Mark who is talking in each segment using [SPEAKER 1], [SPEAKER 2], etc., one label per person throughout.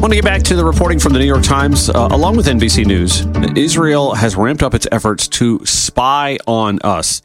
[SPEAKER 1] want to get back to the reporting from the New York Times. Along with NBC News, Israel has ramped up its efforts to spy on us.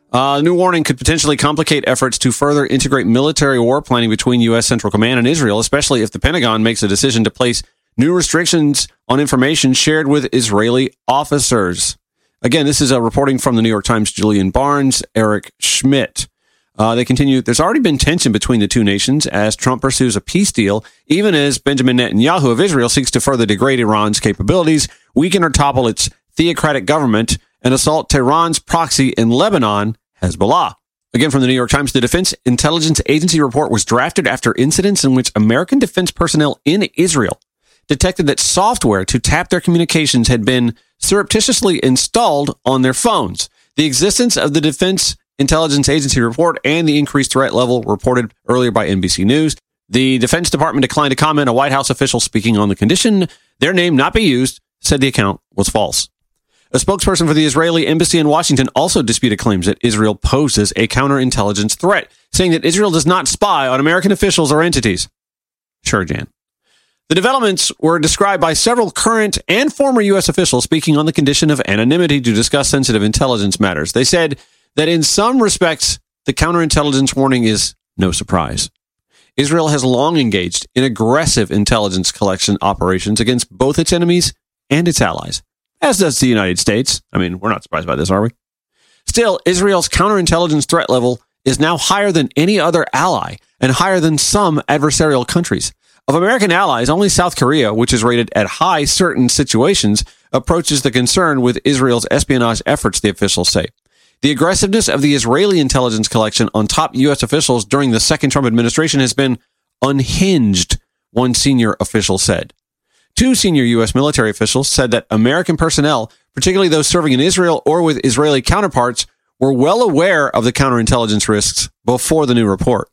[SPEAKER 1] A new warning could potentially complicate efforts to further integrate military war planning between U.S. Central Command and Israel, especially if the Pentagon makes a decision to place new restrictions on information shared with Israeli officers. Again, this is a reporting from the New York Times' Julian Barnes, Eric Schmidt. They continue, there's already been tension between the two nations as Trump pursues a peace deal, even as Benjamin Netanyahu of Israel seeks to further degrade Iran's capabilities, weaken or topple its theocratic government, and assault Tehran's proxy in Lebanon, Hezbollah. Again, from the New York Times, the Defense Intelligence Agency report was drafted after incidents in which American defense personnel in Israel detected that software to tap their communications had been surreptitiously installed on their phones. The existence of the Defense Intelligence Agency report and the increased threat level reported earlier by NBC News. The Defense Department declined to comment. A White House official speaking on the condition their name not be used said the account was false. A spokesperson for the Israeli embassy in Washington also disputed claims that Israel poses a counterintelligence threat, saying that Israel does not spy on American officials or entities. Sure, Jan. The developments were described by several current and former U.S. officials speaking on the condition of anonymity to discuss sensitive intelligence matters. They said that in some respects, the counterintelligence warning is no surprise. Israel has long engaged in aggressive intelligence collection operations against both its enemies and its allies, as does the United States. I mean, we're not surprised by this, are we? Still, Israel's counterintelligence threat level is now higher than any other ally and higher than some adversarial countries. Of American allies, only South Korea, which is rated at high certain situations, approaches the concern with Israel's espionage efforts, the officials say. The aggressiveness of the Israeli intelligence collection on top U.S. officials during the second Trump administration has been unhinged, one senior official said. Two senior U.S. military officials said that American personnel, particularly those serving in Israel or with Israeli counterparts, were well aware of the counterintelligence risks before the new report.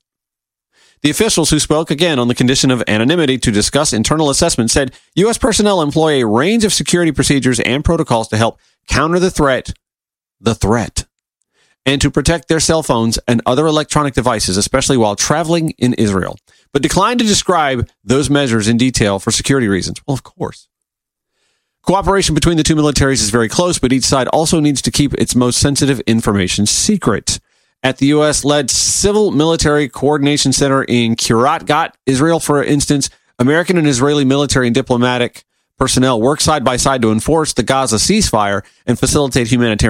[SPEAKER 1] The officials who spoke again on the condition of anonymity to discuss internal assessment said U.S. personnel employ a range of security procedures and protocols to help counter the threat, and to protect their cell phones and other electronic devices, especially while traveling in Israel, but declined to describe those measures in detail for security reasons. Well, of course. Cooperation between the two militaries is very close, but each side also needs to keep its most sensitive information secret. At the U.S.-led Civil Military Coordination Center in Kiryat Gat, Israel, for instance, American and Israeli military and diplomatic personnel work side by side to enforce the Gaza ceasefire and facilitate humanitarian